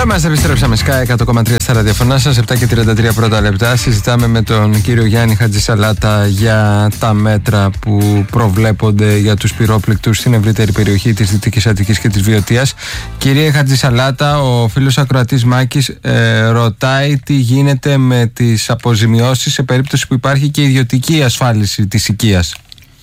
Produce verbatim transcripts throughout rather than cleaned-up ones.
Είμαστε, επιστρέψαμε Sky εκατό κόμμα τρία στα ραδιοφωνά σας, επτά και τριάντα τρία πρώτα λεπτά. Συζητάμε με τον κύριο Γιάννη Χατζησαλάτα για τα μέτρα που προβλέπονται για τους πυρόπληκτους στην ευρύτερη περιοχή της Δυτικής Αττικής και της Βιωτίας. Κύριε Χατζησαλάτα, ο φίλος ακροατής Μάκης ε, ρωτάει τι γίνεται με τις αποζημιώσεις σε περίπτωση που υπάρχει και ιδιωτική ασφάλιση της οικίας.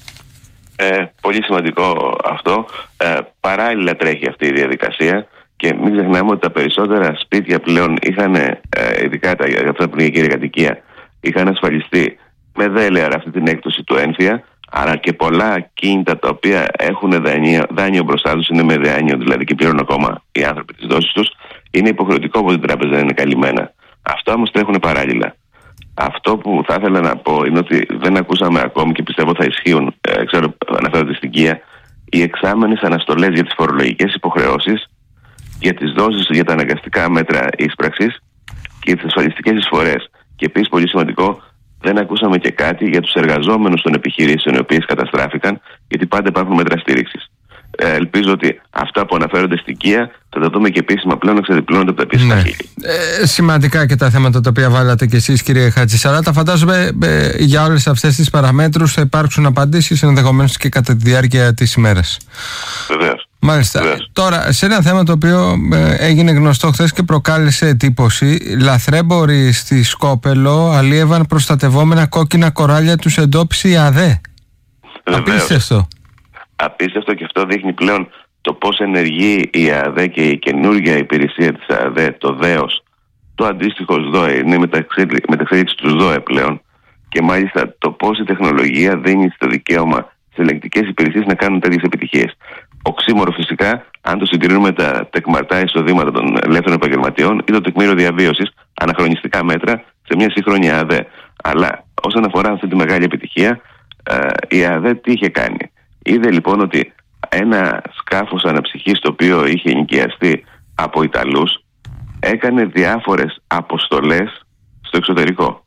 Ε, πολύ σημαντικό αυτό. Ε, παράλληλα τρέχει αυτή η διαδικασία. Και μην ξεχνάμε ότι τα περισσότερα σπίτια πλέον είχαν, ε, ειδικά τα, αυτά που είναι η κύρια κατοικία, είχαν ασφαλιστεί με δέλεαρα αυτή την έκπτωση του ένφια, αλλά και πολλά κίνητα τα οποία έχουν δάνειο, δάνειο μπροστά τους, είναι με δάνειο δηλαδή και πληρώνουν ακόμα οι άνθρωποι τις δόσεις τους, είναι υποχρεωτικό από την τράπεζα να είναι καλυμμένα. Αυτά όμως τρέχουν παράλληλα. Αυτό που θα ήθελα να πω είναι ότι δεν ακούσαμε ακόμη και πιστεύω θα ισχύουν, ε, ξέρω, αναφέρονται στην Κία, οι εξάμενες αναστολές για τις φορολογικές υποχρεώσεις, για τις δόσεις για τα αναγκαστικά μέτρα ίσπραξης και τις ασφαλιστικές εισφορές. Και επίσης, πολύ σημαντικό, δεν ακούσαμε και κάτι για τους εργαζόμενους των επιχειρήσεων οι οποίες καταστράφηκαν, γιατί πάντα υπάρχουν μέτρα στήριξης. Ε, ελπίζω ότι αυτά που αναφέρονται στην Κία θα τα δούμε και επίσημα πλέον να ξεδιπλώνονται από τα επίσημα ναι. χείλη. Ε, σημαντικά και τα θέματα τα οποία βάλατε και εσείς, κύριε Χατζησαλάτα. Φαντάζομαι ε, για όλες αυτές τις παραμέτρους θα υπάρξουν απαντήσεις ενδεχομένως και κατά τη διάρκεια της ημέρας. Βεβαίως. Μάλιστα. Βεβαίως. Τώρα, σε ένα θέμα το οποίο ε, έγινε γνωστό χθες και προκάλεσε εντύπωση, λαθρέμποροι στη Σκόπελο αλίευαν προστατευόμενα κόκκινα κοράλια, τους εντόπισε η ΑΔΕ. Απίστευτο. Απίστευτο, και αυτό δείχνει πλέον το πώς ενεργεί η ΑΔΕ και η καινούργια υπηρεσία της ΑΔΕ, το ΔΕΟΣ, το αντίστοιχο ΣΔΟΕ, είναι μεταξέλιξη του ΣΔΟΕ πλέον, και μάλιστα το πώς η τεχνολογία δίνει στο δικαίωμα σε ελεγκτικές υπηρεσίες να κάνουν τέτοιες επιτυχίες. Οξύμορο φυσικά, αν το συγκρίνουμε με τα τεκμαρτά εισοδήματα των ελεύθερων επαγγελματιών ή το τεκμήριο διαβίωσης, αναχρονιστικά μέτρα σε μια σύγχρονη ΑΔΕ. Αλλά όσον αφορά αυτή τη μεγάλη επιτυχία, η ΑΔΕ τι είχε κάνει? Είδε λοιπόν ότι ένα σκάφος αναψυχής το οποίο είχε ενοικιαστεί από Ιταλούς έκανε διάφορες αποστολές στο εξωτερικό.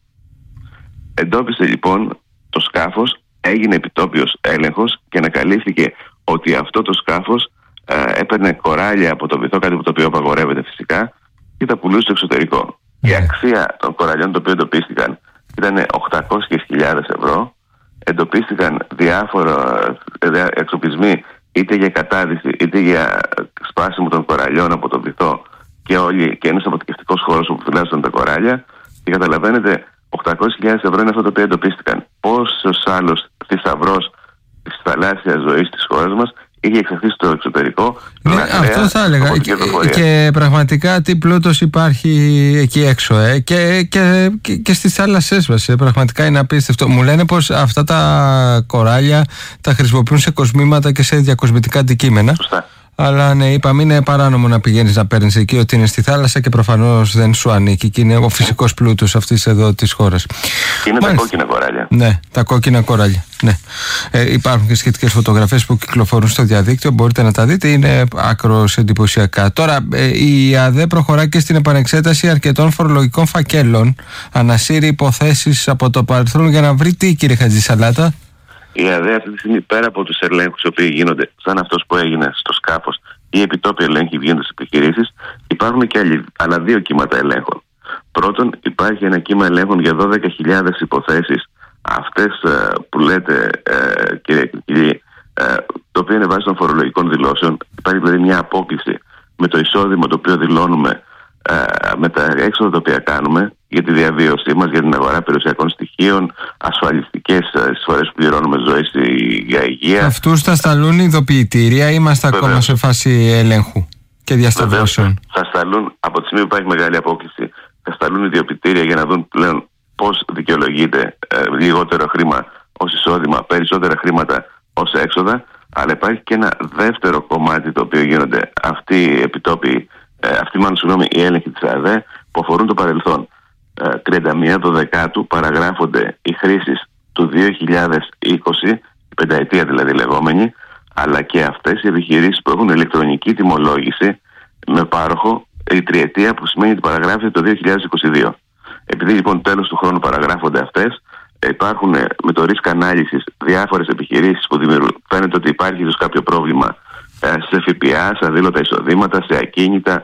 Εντόπισε λοιπόν το σκάφος, έγινε επιτόπιος έλεγχος και ανακαλύφθηκε ότι αυτό το σκάφος ε, έπαιρνε κοράλια από το βυθό, κάτι που το οποίο απαγορεύεται φυσικά, και τα πουλούσε στο εξωτερικό. Yeah. Η αξία των κοραλιών το οποίο εντοπίστηκαν ήταν οκτακόσιες χιλιάδες ευρώ. Εντοπίστηκαν διάφορα εξοπλισμοί είτε για κατάδυση είτε για σπάσιμο των κοραλιών από το βυθό και, όλοι, και ένας αποθηκευτικός χώρος όπου φυλάσσονταν τα κοράλια, και καταλαβαίνετε, οκτακόσιες χιλιάδες ευρώ είναι αυτό το οποίο εντοπίστηκαν. Πόσος άλλος θησαυρός της θαλάσσιας ζωής της χώρας μας είχε εξαχθεί στο εξωτερικό. Ναι, αυτό θα έλεγα. Και, και πραγματικά τι πλούτος υπάρχει εκεί έξω, ε. και, και, και, και στις θάλασσές μας. Ε. Πραγματικά είναι απίστευτο. Μου λένε πως αυτά τα κοράλια τα χρησιμοποιούν σε κοσμήματα και σε διακοσμητικά αντικείμενα. Σωστά. Αλλά ναι, είπαμε, είναι παράνομο να πηγαίνεις να παίρνεις εκεί ότι είναι στη θάλασσα και προφανώς δεν σου ανήκει και είναι ο φυσικός πλούτος αυτής εδώ της χώρας. Είναι Μάλιστα. τα κόκκινα κοράλια. Ναι, τα κόκκινα κοράλια. Ναι. Ε, υπάρχουν και σχετικές φωτογραφίες που κυκλοφορούν στο διαδίκτυο, μπορείτε να τα δείτε, είναι άκρως εντυπωσιακά. Τώρα, ε, η ΑΔΕ προχωρά και στην επανεξέταση αρκετών φορολογικών φακέλων, ανασύρει υποθέσεις από το παρελθόν για να βρει τι, κύριε Χατζησαλάτα? Η ΑΔΕ αυτή τη στιγμή, πέρα από τους ελέγχους οι οποίοι γίνονται, σαν αυτός που έγινε στο σκάφος, ή επιτόπιοι ελέγχοι που γίνονται στις επιχειρήσεις, υπάρχουν και άλλοι, άλλα δύο κύματα ελέγχων. Πρώτον, υπάρχει ένα κύμα ελέγχων για δώδεκα χιλιάδες υποθέσεις, αυτές ε, που λέτε, ε, κύριε Κυρκυρή, ε, το οποίο είναι βάση των φορολογικών δηλώσεων. Υπάρχει δηλαδή μια απόκληση με το εισόδημα το οποίο δηλώνουμε, ε, με τα έξοδα τα οποία κάνουμε για τη διαβίωσή μας, για την αγορά περιουσιακών στοιχείων, ασφαλιστικές εισφορές που πληρώνουμε, ζωές για υγεία. Αυτούς θα σταλούν ειδοποιητήρια ή είμαστε Βεβαίως. ακόμα σε φάση ελέγχου και διασταυρώσεων? Θα σταλούν, από τη στιγμή που υπάρχει μεγάλη απόκληση, θα σταλούν ειδοποιητήρια για να δουν πλέον πώς δικαιολογείται ε, λιγότερο χρήμα ως εισόδημα, περισσότερα χρήματα ως έξοδα. Αλλά υπάρχει και ένα δεύτερο κομμάτι το οποίο γίνονται αυτοί οι επιτόπιοι, ε, αυτοί μάλλον συγγνώμη, οι έλεγχοι της ΑΔΕ που αφορούν το παρελθόν. τριάντα μία Δωδεκάτου παραγράφονται οι χρήσεις του δύο χιλιάδες είκοσι, η πενταετία δηλαδή λεγόμενη, αλλά και αυτές οι επιχειρήσεις που έχουν ηλεκτρονική τιμολόγηση με πάροχο η τριετία, που σημαίνει ότι παραγράφεται το δύο χιλιάδες είκοσι δύο. Επειδή λοιπόν τέλος του χρόνου παραγράφονται αυτές, υπάρχουν με το ρίσκ ανάλυσης διάφορες επιχειρήσεις που δημιουργούν. Φαίνεται ότι υπάρχει ίσως κάποιο πρόβλημα σε ΦΠΑ, σε αδήλωτα εισοδήματα, σε ακίνητα,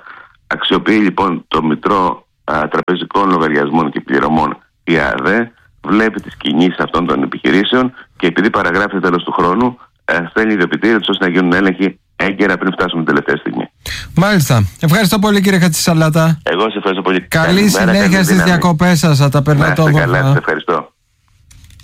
Αξιοποιεί λοιπόν το μητρό α, τραπεζικών λογαριασμών και πληρωμών η ΑΔΕ, βλέπει τις κινήσεις αυτών των επιχειρήσεων και επειδή παραγράφει το τέλος του χρόνου, α, στέλνει ιδιοποιητήρια ώστε να γίνουν έλεγχοι έγκαιρα πριν φτάσουμε την τελευταία στιγμή. Μάλιστα. Ευχαριστώ πολύ, κύριε Χατζησαλάτα. Εγώ σε ευχαριστώ πολύ. Καλή συνέχεια στις διακοπές σας. Θα τα περνάτε όμορφα. Καλά, σε ευχαριστώ.